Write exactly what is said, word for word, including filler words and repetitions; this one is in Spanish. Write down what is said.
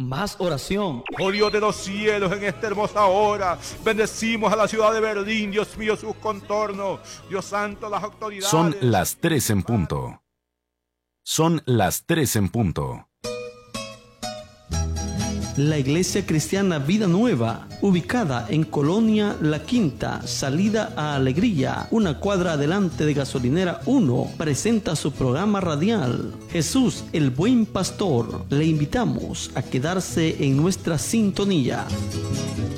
Más oración. Oh Dios de los cielos, en esta hermosa hora, bendecimos a la ciudad de Berlín, Dios mío, sus contornos. Dios santo, las autoridades. Son las tres en punto. Son las tres en punto. La Iglesia Cristiana Vida Nueva, ubicada en Colonia La Quinta, salida a Alegría, una cuadra adelante de Gasolinera uno, presenta su programa radial, Jesús el Buen Pastor. Le invitamos a quedarse en nuestra sintonía.